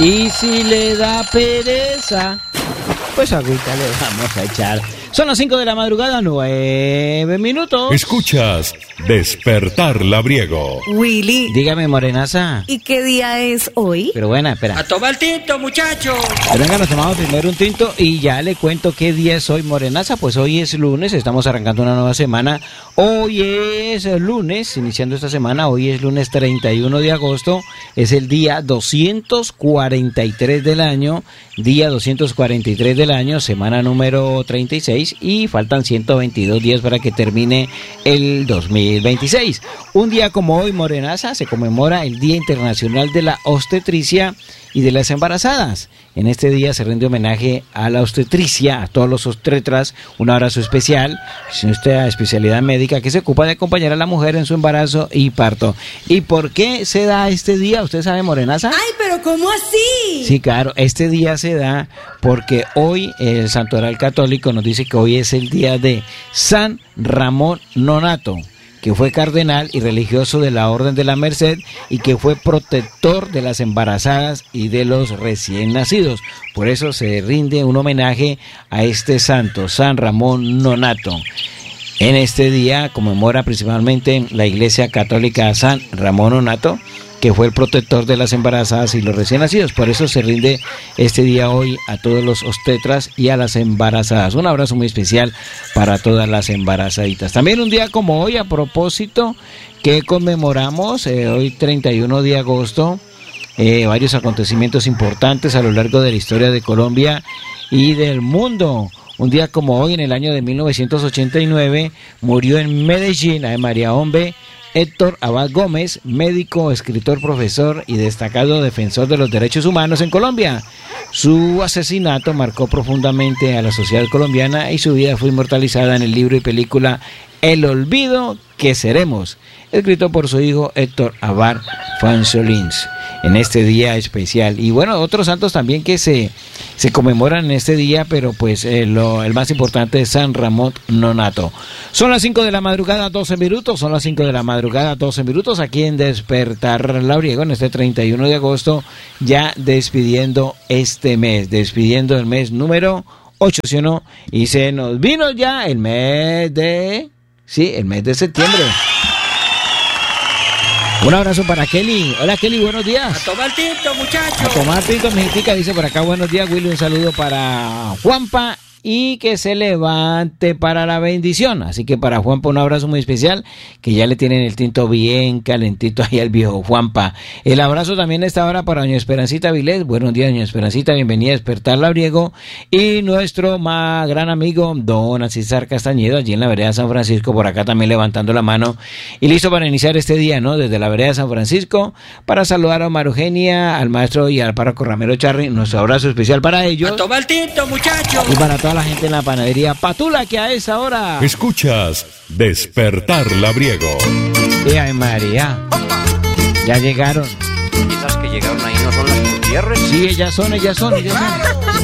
Y si le da pereza, pues agüita le vamos a echar. Son las 5 de la madrugada, 9 minutos. Escuchas Despertar Labriego. Willy, Dígame, morenaza. ¿y qué día es hoy? Pero bueno, espera. A tomar tinto, muchachos. Pero venga, nos tomamos primero un tinto y ya le cuento qué día es hoy, morenaza. Pues hoy es lunes, estamos arrancando una nueva semana. Hoy es lunes, iniciando esta semana. Hoy es lunes 31 de agosto. Es el día 243 del año. Día 243 del año, semana número 36. Y faltan 122 días para que termine el 2026. Un día como hoy, morenaza, se conmemora el Día Internacional de la Obstetricia y de las Embarazadas. En este día se rinde homenaje a la obstetricia, a todos los obstetras, un abrazo especial, es nuestra especialidad médica que se ocupa de acompañar a la mujer en su embarazo y parto. ¿Y por qué se da este día? ¿Usted sabe, morenaza? ¡Ay, pero cómo así! Sí, claro, este día se da porque hoy el Santoral Católico nos dice que hoy es el día de San Ramón Nonato, que fue cardenal y religioso de la Orden de la Merced y que fue protector de las embarazadas y de los recién nacidos. Por eso se rinde un homenaje a este santo, San Ramón Nonato. En este día conmemora principalmente la Iglesia Católica a San Ramón Nonato, que fue el protector de las embarazadas y los recién nacidos. Por eso se rinde este día hoy a todos los obstetras y a las embarazadas. Un abrazo muy especial para todas las embarazaditas. También un día como hoy, a propósito, que conmemoramos hoy 31 de agosto, varios acontecimientos importantes a lo largo de la historia de Colombia y del mundo. Un día como hoy, en el año de 1989, murió en Medellín, Ave María Hombre, Héctor Abad Gómez, médico, escritor, profesor y destacado defensor de los derechos humanos en Colombia. Su asesinato marcó profundamente a la sociedad colombiana y su vida fue inmortalizada en el libro y película El olvido que seremos, escrito por su hijo Héctor Abad Fansolins, en este día especial. Y bueno, otros santos también que se conmemoran en este día, pero pues el más importante es San Ramón Nonato. Son las 5 de la madrugada, 12 minutos, son las 5 de la madrugada, 12 minutos, aquí en Despertar Labriego, en este 31 de agosto, ya despidiendo este mes, despidiendo el mes número 8, ¿sí o no? Y se nos vino ya el mes de... Sí, el mes de septiembre. Un abrazo para Kelly. Hola Kelly, buenos días. A tomar tinto, muchachos. A tomar tinto, mijitica, dice por acá, buenos días Willy, un saludo para Juanpa y que se levante para la bendición. Así que para Juanpa un abrazo muy especial, que ya le tienen el tinto bien calentito ahí al viejo Juanpa. El abrazo también a esta hora para doña Esperancita Vilés. Buenos días, doña Esperancita, bienvenida a Despertar Labriego. Y nuestro más gran amigo, don César Castañedo, allí en la vereda San Francisco, por acá también levantando la mano. Y listo para iniciar este día, ¿no? Desde la vereda San Francisco, para saludar a Omar Eugenia, al maestro y al párroco Ramiro Charri. Nuestro abrazo especial para ellos. A tomar tinto, muchachos. Y para toda la gente en la panadería Patula, que a esa hora... Escuchas Despertar Labriego. Ay, María. Ya llegaron. Esas que llegaron ahí no son las Gutiérrez. Sí, ellas son.